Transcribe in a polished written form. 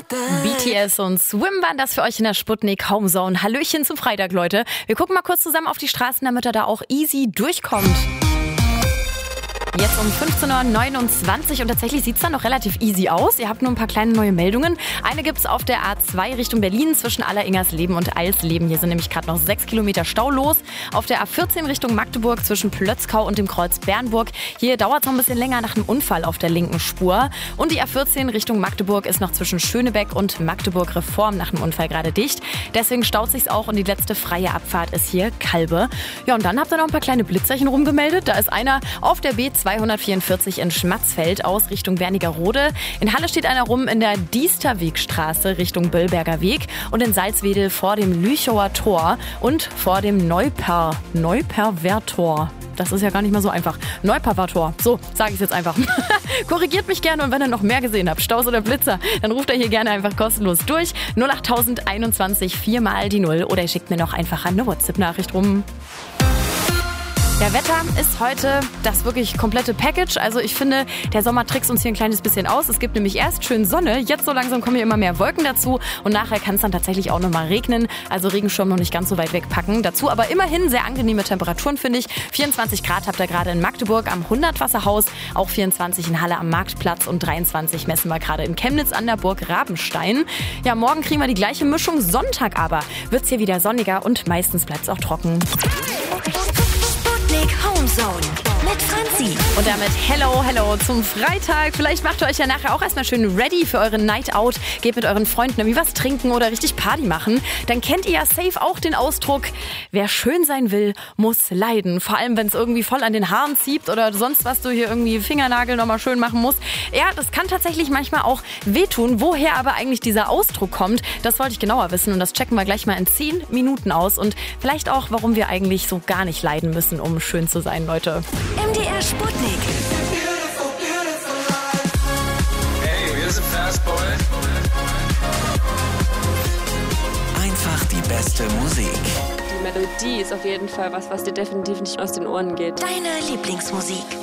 BTS und Swim waren das für euch in der Sputnik Homezone. Hallöchen zum Freitag, Leute. Wir gucken mal kurz zusammen auf die Straßen, damit er da auch easy durchkommt. Jetzt um 15.29 Uhr und tatsächlich sieht es dann noch relativ easy aus. Ihr habt nur ein paar kleine neue Meldungen. Eine gibt's auf der A2 Richtung Berlin zwischen Alleringersleben und Eilsleben. Hier sind nämlich gerade noch 6 Kilometer Stau los. Auf der A14 Richtung Magdeburg zwischen Plötzkau und dem Kreuz Bernburg. Hier dauert es noch ein bisschen länger nach einem Unfall auf der linken Spur. Und die A14 Richtung Magdeburg ist noch zwischen Schönebeck und Magdeburg Reform nach einem Unfall gerade dicht. Deswegen staut sich's auch und die letzte freie Abfahrt ist hier Kalbe. Ja, und dann habt ihr noch ein paar kleine Blitzerchen rumgemeldet. Da ist einer auf der B244 in Schmatzfeld aus Richtung Wernigerode. In Halle steht einer rum in der Diesterwegstraße Richtung Böllberger Weg und in Salzwedel vor dem Lüchower Tor und vor dem Neuperwer-Tor. Das ist ja gar nicht mal so einfach. Neuperwer-Tor. So, sage ich jetzt einfach. Korrigiert mich gerne und wenn ihr noch mehr gesehen habt, Staus oder Blitzer, dann ruft ihr hier gerne einfach kostenlos durch. 08021 4 mal die 0 oder ihr schickt mir noch einfach eine WhatsApp-Nachricht rum. Ja, Wetter ist heute das wirklich komplette Package. Also ich finde, der Sommer trickst uns hier ein kleines bisschen aus. Es gibt nämlich erst schön Sonne, jetzt so langsam kommen hier immer mehr Wolken dazu und nachher kann es dann tatsächlich auch nochmal regnen. Also Regenschirm noch nicht ganz so weit wegpacken. Dazu aber immerhin sehr angenehme Temperaturen, finde ich. 24 Grad habt ihr gerade in Magdeburg am 100-Wasserhaus, auch 24 in Halle am Marktplatz und 23 messen wir gerade in Chemnitz an der Burg Rabenstein. Ja, morgen kriegen wir die gleiche Mischung. Sonntag aber wird es hier wieder sonniger und meistens bleibt es auch trocken. Homezone mit Franzi. Und damit hello zum Freitag. Vielleicht macht ihr euch ja nachher auch erstmal schön ready für euren Night Out. Geht mit euren Freunden irgendwie was trinken oder richtig Party machen. Dann kennt ihr ja safe auch den Ausdruck, wer schön sein will, muss leiden. Vor allem, wenn es irgendwie voll an den Haaren zieht oder sonst was du hier irgendwie Fingernagel nochmal schön machen musst. Ja, das kann tatsächlich manchmal auch wehtun. Woher aber eigentlich dieser Ausdruck kommt, das wollte ich genauer wissen. Und das checken wir gleich mal in 10 Minuten aus. Und vielleicht auch, warum wir eigentlich so gar nicht leiden müssen, um schön zu sein, Leute. MDR Sputnik. Hey, wir sind Fast Boy. Einfach die beste Musik. Die Melodie ist auf jeden Fall was dir definitiv nicht aus den Ohren geht. Deine Lieblingsmusik.